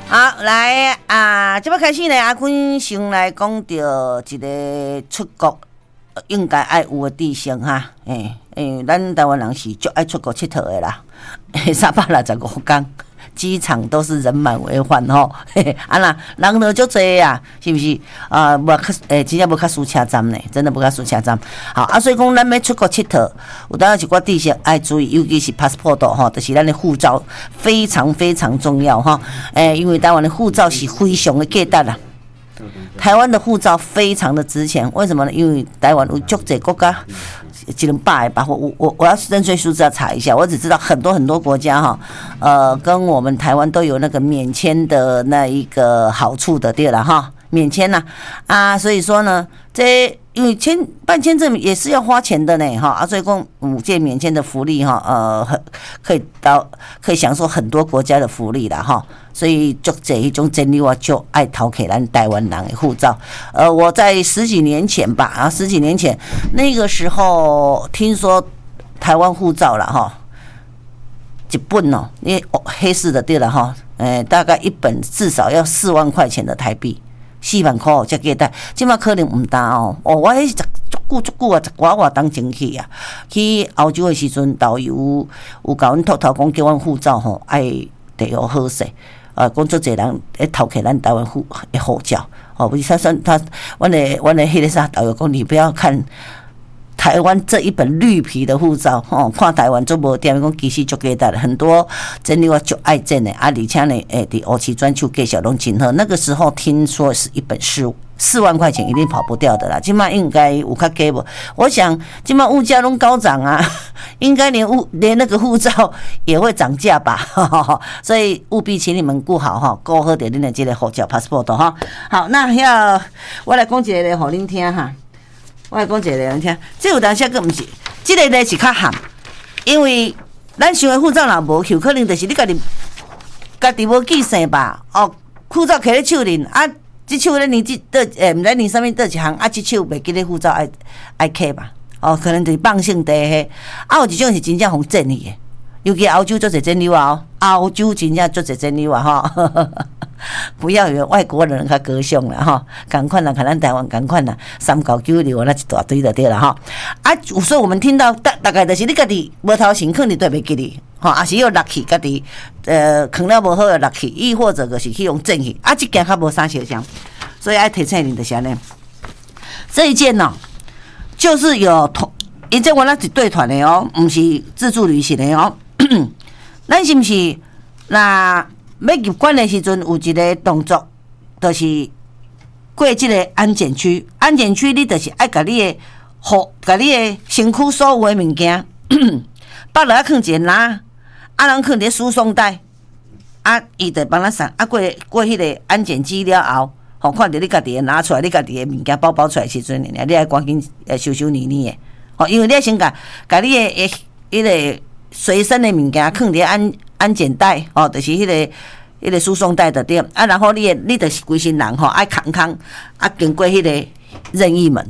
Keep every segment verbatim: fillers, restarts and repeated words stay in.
好，来啊！这要开始呢，阿坤先来讲到一个出国应该爱有的地形哈。诶、欸、诶，咱台湾人是足爱出国佚佗的啦，三百六十五天。机场都是人满为患吼，啊那人就足多啊，是不是？啊，无较诶，真正无较输车站呢，真的无较输车站。好啊，所以讲咱要出国佚佗，有当然一寡地形爱注意，尤其是 passport 吼，就是咱的护照非常非常重要哈。诶，因为台湾的护照是非常的价值啦。台湾的护照非常的值钱，为什么呢？因为台湾有足侪国家，一两百吧，我我我要认罪数字要查一下，我只知道很多很多国家哈，呃，跟我们台湾都有那个免签的那一个好处的，对了哈，免签呐 啊, 啊，所以说呢，这因为签办签证也是要花钱的呢哈，啊，所以讲五届免签的福利哈，呃，可以到可以享受很多国家的福利啦哈。所以就这一种真理，我就爱讨给咱台湾人的护照。呃，我在十几年前吧，啊，十几年前那个时候听说台湾护照了哈，一本哦，因为黑市的对了哈，呃，大概一本至少要四万块钱的台币，四万块才给带，今嘛可能唔大哦。哦，我迄足久足久啊，十外外当前去啊，去澳洲的时阵，导游有甲阮偷偷讲，叫阮护照吼爱地好好势。啊，工作侪人会偷起咱台湾护的护照，哦，不是他说他，阮的阮的迄个啥导游讲，你不要看台湾这一本绿皮的护照，哦，看台湾做无掂，讲其实足简单的，很多真的我足爱整的，啊，而且呢，诶，伫乌市专区介绍拢真好。那个时候听说是一本四四万块钱一定跑不掉的啦，今麦应该有较低无？我想今麦物价拢高涨啊，应该连物连那个护照也会涨价吧，所以务必请你们顾好哈，顾好点恁的这个护照 passport 哈。好，那要我来讲一个咧，互恁听哈。我来讲一个咧，恁听，这有当时个毋是，这个咧是较含，因为咱想的护照若无扣，可能就是你家己家己无记性吧，哦，护照摕咧手里啊。这手咧年纪倒诶，毋知念啥物倒一项啊，这手袂记咧护照爱爱刻吧？哦，可能就是放性地迄，啊，有一种是真正互整去的，尤其澳洲做侪整理啊，澳洲真正做侪整理啊哈，不要有外国人较高尚啦哈，共款啦，看咱台湾共款啦，三九九六那一大堆就对啦哈。啊，所以我们听到大大概就是你家己无头前，肯定对袂记哩。吼，也是有落去，家己呃藏了无好的落去，亦或者就是去用整去，啊，这件较无啥相像，所以爱提醒你的啥呢？这一件呢、喔，就是有团，因这我那一队团的哦、喔，不是自助旅行的哦、喔。咱是不是那要入关的时阵有一个动作，就是过这个安检区，安检区你就是爱甲你的护，甲你的身躯所有的物件，放落去放一个篮。啊，人放伫输送带，啊，伊就帮咱送，啊，过过迄个安检机了后，吼，看着你家己拿出来，你家己的物件包包出来时阵，你爱赶紧呃收收黏黏的，吼，因为你要先甲甲你的诶迄个随身的物件放伫安安检带，吼，就是迄个迄个输送带的对，啊，然后你的你就是规身人吼爱扛扛，啊，经过迄个任意门。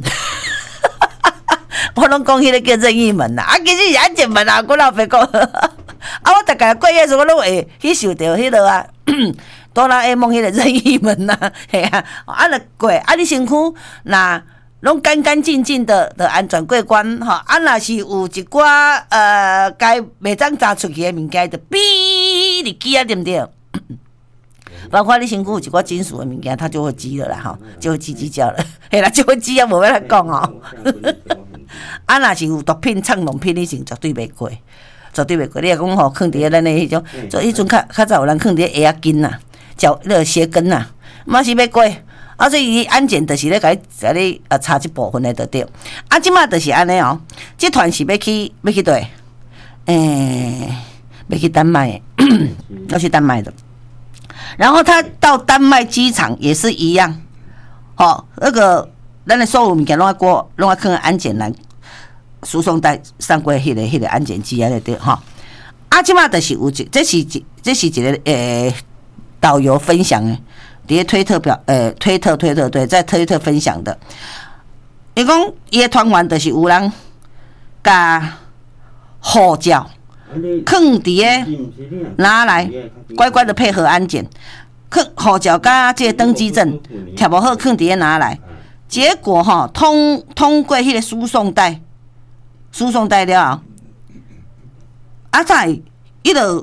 我拢讲迄个叫任意门啦，啊，其实是安检门啊，我老爸讲。啊！我大概过夜时，我拢会去受到迄落啊，哆啦 A 梦迄个任意门呐，系啊，啊，若过啊，你身躯那拢干干净净的的安全过关吼，啊，若是有一寡呃该袂当砸出去的物件，就哔你记啊，对不对？包括你身躯有一寡金属的物件，它就会叽了啦，吼，就会叽叽叫了，嘿啦，就会叽啊，无要来讲哦。啊，若是有毒品、藏农品，你是绝对袂过。绝对袂过，你若讲吼，放伫咱的迄种，做迄阵较较早有人放伫鞋仔跟呐，脚那个鞋跟呐，嘛是要过。啊，所以伊安检就是咧甲你甲你啊查一部分的就对。啊，即马就是安尼哦，这团是要去要去对，诶、欸，要去丹麦，要去丹麦的。然后他到丹麦机场也是一样，吼，那个咱的所有物件拢要过，拢要放安检栏。输送带上过迄个迄个安检机啊，对吼。啊，即马就是有一，这是一，这是一个诶、呃、导游分享的，伫推特表诶、呃、推特推特对，在推特分享的。伊讲伊的团员就是有人甲护照放伫诶拿来，乖乖的配合安检。 去护照甲这个登记证贴无好，放伫咧拿来，结果吼通通过迄个输送带，输送带了后，啊在伊就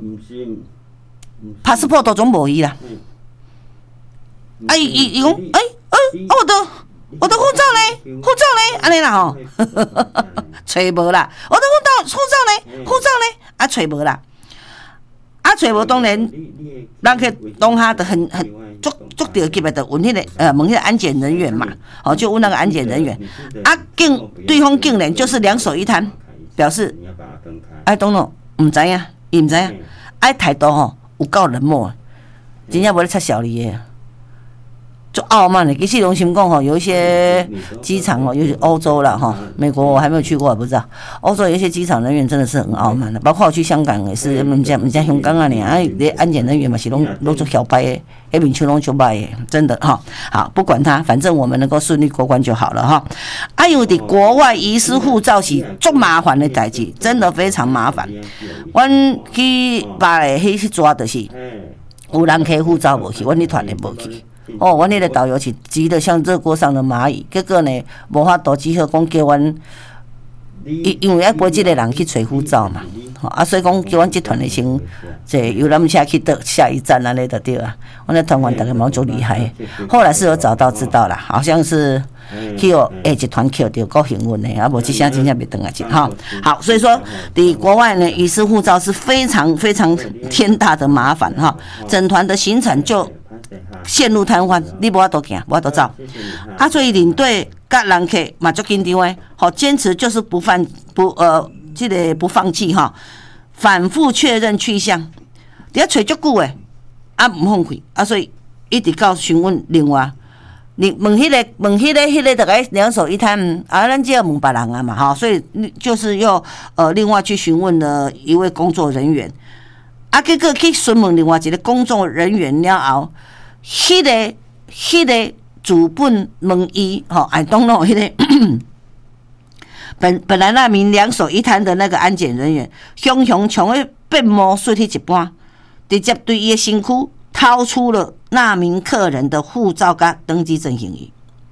passport 都总无伊啦。啊伊伊伊讲，诶、欸、诶，啊我都我的护照呢？护照呢？安尼啦吼，找无啦。我的护照护照呢？护照呢？啊找无啦。啊找无当然，人去当下就很很足足着急的，就问迄、那个呃问迄个安检人员嘛，哦就问那个安检人员，啊竟对方竟然就是两手一摊，表示哎当咯唔知影，伊唔知影，哎态度吼有够冷漠，真正无咧插小你的。就傲慢的，其实龙心讲吼，有一些机场哦，尤其欧洲啦哈，美国我还没有去过，我不知道。欧洲有一些机场人员真的是很傲慢的，包括我去香港也是，唔讲唔讲香港啊，你啊，连安检人员嘛是拢拢做小白的，那面去拢小白的，真的哈。好，不管他，反正我们能够顺利过关就好了哈。啊，因为伫国外遗失护照是足麻烦的代志，真的非常麻烦。阮去把迄去抓的是，有人摕护照无去，阮迄团的无去。哦，阮迄个导游是急得像热锅上的蚂蚁，结果呢，无法度只好讲叫阮，因因为要陪即个人去找护照嘛，啊，所以讲叫阮集团的先坐游览车去到下一站安尼就对啊。阮的团员大家蛮足厉害，后来是有找到知道啦，好像是去有下集团扣着够幸运的，啊，无即声真正袂转来去哈。好，所以说伫国外呢，遗失护照是非常非常天大的麻烦哈，整团的行程就陷入瘫痪，你无法度行，无法度走。啊，所以领队甲人客嘛足紧张诶，好坚持就是不放不呃，这个不放弃哈，反复确认去向，伫遐找足久诶，啊唔放弃，啊所以一直到询问另外，你问迄、那个问迄、那个迄、那个大概两手一摊，啊咱就要问别人啊嘛哈，所以就是又呃另外去询问了一位工作人员，啊结果去询问另外一个工作人员了后。迄、那个、迄、那个主本问伊，吼，哎，当咯，迄个本本来那名两手一摊的那个安检人员，雄雄像个变魔术迄一般，直接对伊的身躯掏出了那名客人的护照甲登记证行李。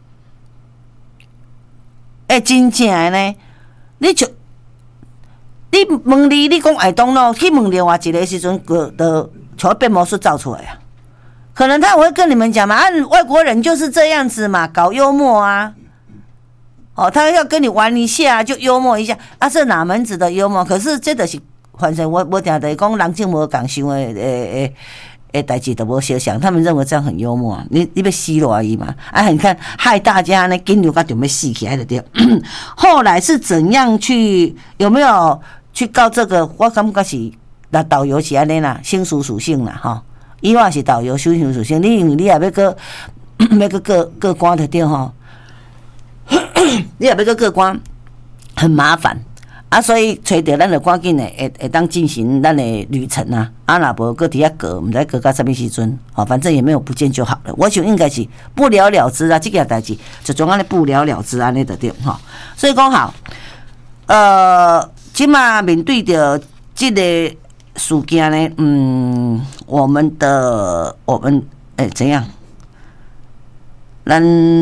哎、欸，真正的呢，你就你问你，你讲哎，当咯，去问另外一个时阵，个的像变魔术造出来啊。可能他会跟你们讲嘛，啊，外国人就是这样子嘛，搞幽默啊，哦，他要跟你玩一下就幽默一下，啊，这哪门子的幽默？可是这就是反正我我定定讲人正无共想的诶诶诶代志都无相想，他们认为这样很幽默，你你要死落而已嘛，啊，你看害大家呢，紧张到准备死起来的对。后来是怎样去有没有去告这个？我感觉是那导游是安尼啦，性属属性啦，哈。伊我是导游，修行属性，你因为你也要个要个过过关就对吼，你也要个过关很麻烦啊，所以找着咱就赶紧的会会当进行咱的旅程啊，啊若无搁伫遐过，毋知过到什么时阵，哦，反正也没有不见就好了。我想应该是不了了之啊，这件代志就总安尼不了了之安尼就对吼。所以讲好，呃，即马面对着这个。事件呢，嗯，我们的我们诶、欸、怎样？咱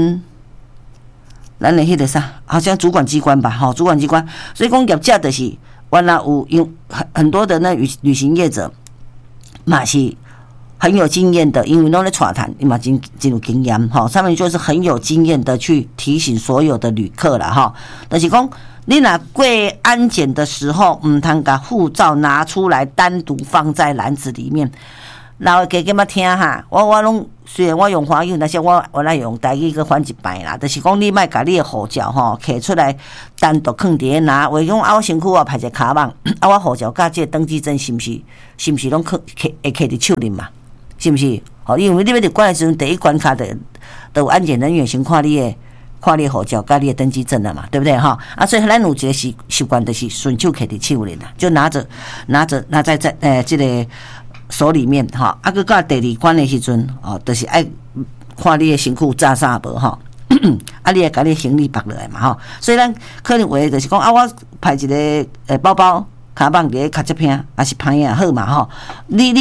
咱的迄个啥，好像主管机关吧，哈，主管机关。所以讲业者就是，原来有有很很多的那旅旅行业者，嘛是很有经验的，因为拢咧传谈，嘛真真有经验，哈，他们就是很有经验的去提醒所有的旅客啦，哈，就是讲。你若过安检的时候，唔通把护照拿出来单独放在篮子里面。老家给嘛听哈，我我拢虽然我用华语，但是我我来用台语去翻一摆啦。就是讲你莫把你的护照吼摕出来单独放伫拿，为讲啊我身躯我排一个卡网，啊我护照甲这登记证是毋是是毋是拢摕摕会摕伫手里嘛？是毋是？哦，因为你要入关的时阵，第一关卡的都有安检人员先看你的。看你护照、跟你的登记证了嘛，对不对哈？啊，所以咱有一个习习惯，就是顺手摕伫手里啦，就拿着拿着拿在在呃这个手里面哈。啊，佮到第二关的时阵哦，就是爱看你的身躯扎啥无哈。啊，你会甲你行李绑落来嘛哈。所以咱可能话就是讲啊，我派一个呃包包卡绑伫咧卡夹片，还是拍也好嘛哈。你你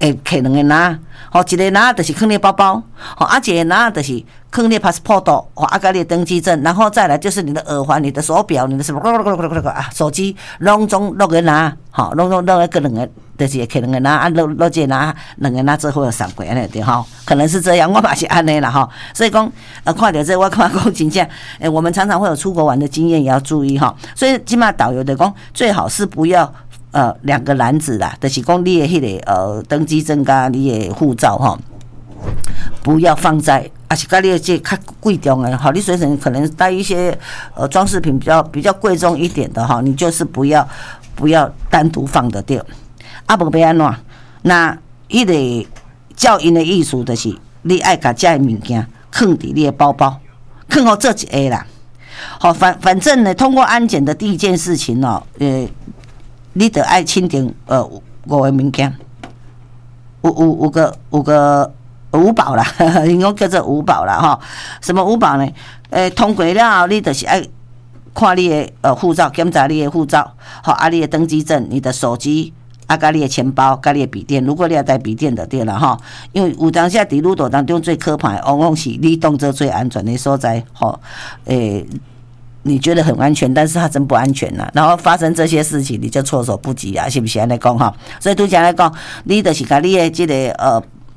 会摕两个篮，吼，一个篮就是放你包包，吼，啊，一个篮就是放你 passport， 吼，啊，甲你的登记证，然后再来就是你的耳环、你的手表、你的什么啊，手机，拢总落个篮，吼，拢总落个两个，就是会摕两个篮，啊，落落这篮，两个篮之后送过安尼对吼，可能是这样，我嘛是安尼啦吼，所以讲，呃，看到这我看讲真正，诶，我们常常会有出国玩的经验，也要注意哈，所以起码导游的讲，最好是不要。呃，两个篮子啦，就是讲你的迄、那个呃登记证甲你的护照哈，不要放在，而且甲你的这较贵重的哈，你随身可能带一些呃装饰品比较比较贵重一点的哈，你就是不要不要单独放的掉。啊，无要安怎？那迄个教因的意思就是，你爱甲这物件放伫你的包包，放好这一个啦。好，反反正呢，通过安检的第一件事情哦，呃。你得爱清点呃五个物件，有有有个有个五宝啦，应该叫做五宝啦哈。什么五宝呢？诶、欸，通过了后，你就是爱看你的呃护照，检查你的护照，好，啊，你的登记证、你的手机，啊，甲你的钱包、甲你的笔电。如果你要带笔电就对了哈，因为有当下伫路途当中最可怕的，往往是你动作最安全的所在，吼，诶、欸。你觉得很安全，但是它真不安全呐、啊。然后发生这些事情，你就措手不及啊，是不是？安尼讲哈，所以拄则来讲，你就是把你的这个呃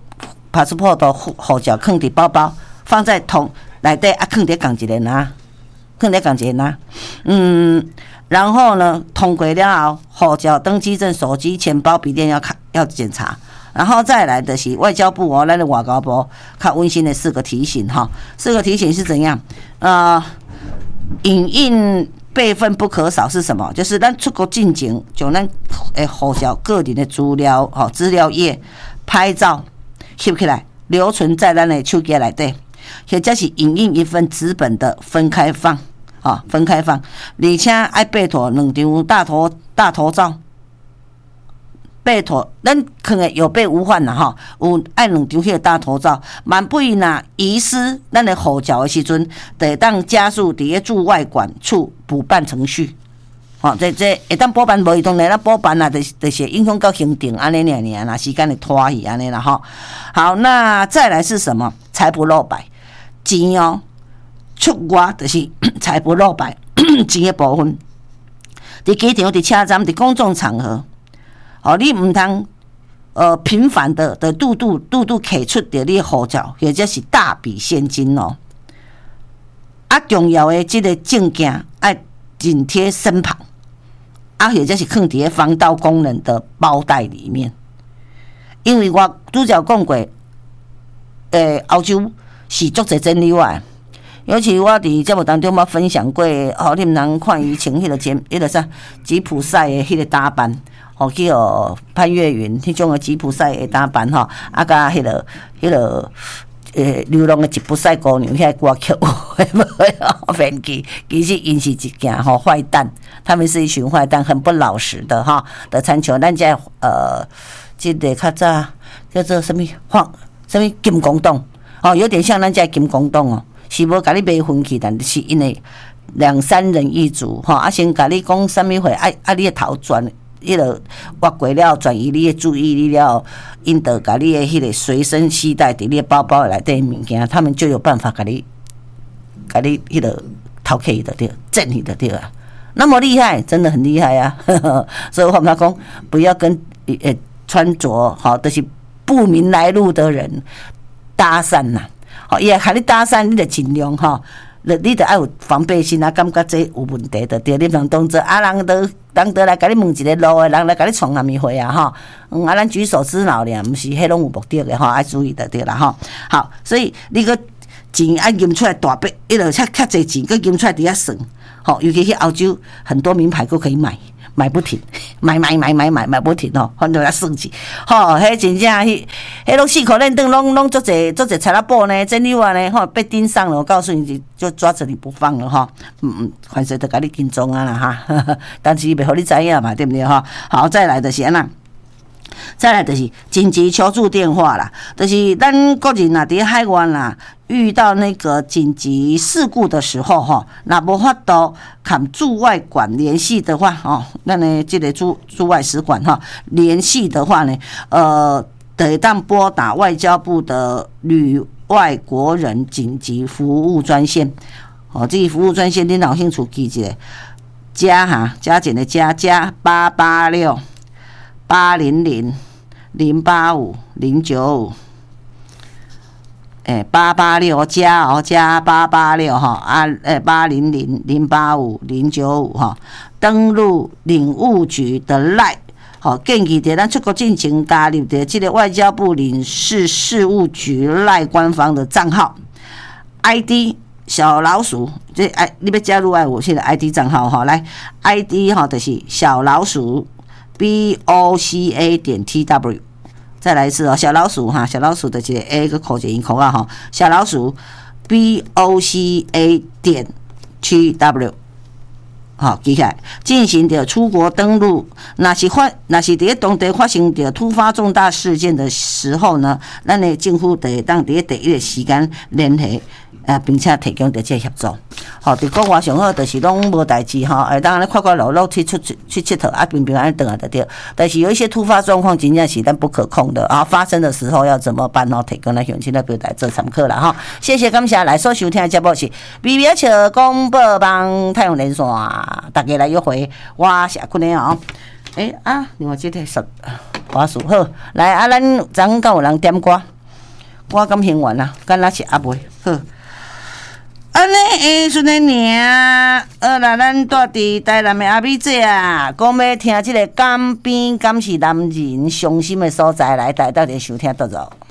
passport 护照放伫包包，放在桶内底啊，放伫共一个篮，放伫共一个篮。嗯，然后呢，通过了后，护照、登记证、手机、钱包、笔电要看要检查。然后再来的是外交部哦，咱的外交部较温馨的四个提醒哈，四个提醒是怎样？呃。影印备份不可少是什么？就是咱出国进前，就咱诶护照个人的资料、吼资料页拍照翕起来，留存在咱的手机内底，或者是影印一份纸本的分开放，啊分开放，而且爱拜托两张大头大头照。拜托，咱可能有备无患啦吼，有爱两张迄个大头照，万不伊若遗失咱的护照的时阵，得当加速伫咧驻外管处补办程序。吼、哦，这这会当补办无伊当然啦，补办啊，就是就是影响到行程安尼尔尔啦，时间会拖去安尼啦吼。好，那再来是什么？财不露白，钱哦，出外就是财不露白，钱的部分，伫机场、伫车站、伫公众场合。哦，你唔通呃频繁的的度度度度摕出着你的护照，或者是大笔现金哦。啊，重要的这个证件爱紧贴身旁，啊，或者是放伫防盗功能的包袋里面。因为我拄则讲过，诶、欸，欧洲是足侪真理外。尤其我伫节目当中，我分享过，哦，你们人看伊穿迄个吉，迄个啥吉普赛的迄个打扮，哦，叫潘越云迄种的吉普赛的打扮吼，啊，甲迄个迄个诶流浪的吉普赛姑娘遐歌曲，我骗记，其实因是一件吼坏蛋，他们是一群坏蛋，很不老实的哈的参球，咱在呃，即个较早叫做什么黄什么金公党，哦，有点像咱在金公党哦。是无甲你买分去，但是因为两三人一组吼，啊先甲你讲啥物货，啊啊你的头转，迄个挖过了转移你的注意力了，因得甲你的迄个随身携带伫你的包包内底物件，他们就有办法甲你，甲你迄个偷去的对，挣你的对啊，那么厉害，真的很厉害啊！呵呵，所以我们讲不要跟呃穿着好，就是不明来路的人搭讪呐、啊。吼，伊会甲你搭讪，你着尽量吼，你着爱有防备心啊，感觉这有问题的，对，你能当做啊，人都人都来甲你问一个路的，人来甲你创啥物货啊，吼，嗯，啊，咱举手之劳俩，毋是迄拢有目的的吼，爱注意的对啦，吼，好，所以你个钱爱金出来大笔，伊着较较侪钱，佮金出来伫遐算，吼，尤其去欧洲，很多名牌都可以买。买不停，买买买买买买不停哦，反正来算起，吼，迄真正迄，迄拢四口链灯，拢拢做者做者财拉布呢，真溜啊呢，吼被盯上了，我告诉你就抓着你不放了哈，嗯嗯，反正都甲你跟踪啊啦哈，但是袂互你知影嘛，对不对哈？好，再来就是安那。再来就是紧急求助电话啦，就是咱国人若伫海外啦，遇到那个紧急事故的时候吼，若无法度跟驻外馆联系的话哦，咱呢这个驻驻外使馆哈联系的话呢，呃， 就会当拨打外交部的旅外国人紧急服务专线。哦，这个服务专线，恁有兴趣记一下，加哈加减的加加八八六八零零零八五零九五。诶，八八六加哦，加八八六哈啊，诶八零零零八五零九五哈，登录领务局的 LINE， 好，建议伫咱出国进前加入的这个外交部领事事务局 LINE 官方的账号 ，I D 小老鼠，这哎你要加入爱我现在 I D 账号哈，来 I D 哈就是小老鼠 B O C A 点 T W。再来一次哦，小老鼠哈，小老鼠的这个 A 个口诀音口啊哈，小老鼠 B O C A 点 T W， 好记起来，进行的出国登录。那是发，那是伫当地发生的突发重大事件的时候呢，咱的政府就会当伫第一个时间联系。啊，并且提供着这协助，吼，伫国外上好就是拢无代志吼，会当咧快快乐乐去出去去佚佗，啊，平平安安倒来就对。但是有一些突发状况，真正是咱不可控的啊，发生的时候要怎么办吼？提供咱乡亲来表达做参考啦，吼。谢谢感谢来所收听的节目是微微笑广播帮太阳连线，大家来约会，我是阿坤的哦。诶、欸、啊，另外这个十花束好，来啊，咱昨敢有人点歌，我感兴完啦，敢若是阿妹好。安尼诶，顺个年，呃，来咱住伫台南的阿美姐啊，讲要听即个港边敢是男人伤心的所在，来台到底收听得着。